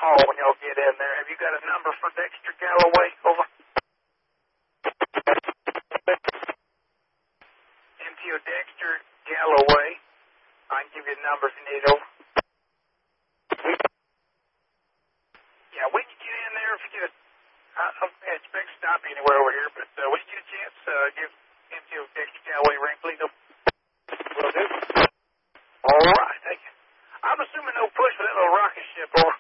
hall when y'all get in there. Have you got a number for Dexter Galloway? Over. MTO Dexter Galloway. I can give you a number if you need over. Yeah, when you get in there, if you get a, I don't expect to stop you anywhere over here, but when you get a chance, give MTO Dexter Galloway a ring, please. Will do. All right, thank you. I'm assuming no push for that little rocket ship over.